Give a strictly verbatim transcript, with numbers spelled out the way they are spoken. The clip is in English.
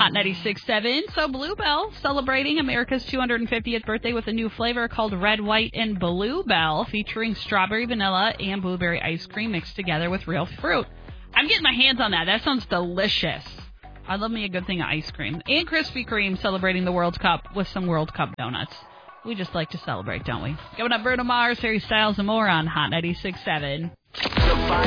Hot ninety-six point seven. So Bluebell celebrating America's two hundred fiftieth birthday with a new flavor called Red, White, and Bluebell, featuring strawberry, vanilla, and blueberry ice cream mixed together with real fruit. I'm getting my hands on that. That sounds delicious. I love me a good thing of ice cream. And Krispy Kreme celebrating the World Cup with some World Cup donuts. We just like to celebrate, don't we? Coming up, Bruno Mars, Harry Styles, and more on Hot ninety-six point seven.